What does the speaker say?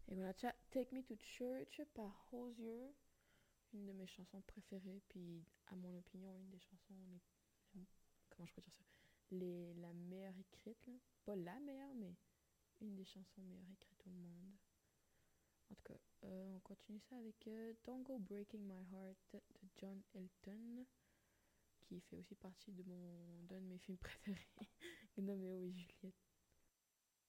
Et voilà, Take Me to Church par Hozier, une de mes chansons préférées, puis à mon opinion, une des chansons comment je peux dire ça, la meilleure écrite, là. Pas la meilleure, mais une des chansons meilleures écrites au monde. En tout cas, on continue ça avec Don't Go Breaking My Heart de John Elton, qui fait aussi partie d'un de mes films préférés, Gnomeo et Juliette.